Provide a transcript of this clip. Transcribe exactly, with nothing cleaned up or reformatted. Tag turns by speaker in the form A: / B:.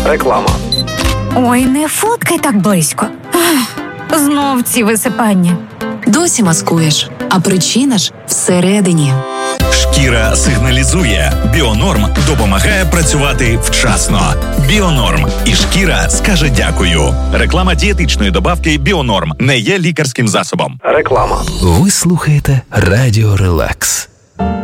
A: Реклама.
B: Ой, не фоткай так близько. Ах, знов ці висипання.
C: Досі маскуєш, а причина ж всередині.
D: Шкіра сигналізує. Біонорм допомагає працювати вчасно. Біонорм. І шкіра скаже дякую. Реклама дієтичної добавки Біонорм не є лікарським засобом.
A: Реклама.
E: Ви слухаєте Радіо Релакс.